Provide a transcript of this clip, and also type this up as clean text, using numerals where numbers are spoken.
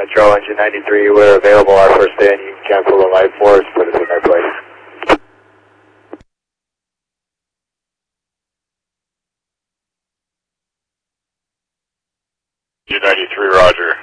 Metro, engine 93, we're available our first day, and you can cancel the light for us, put us in our place. Engine 93, roger.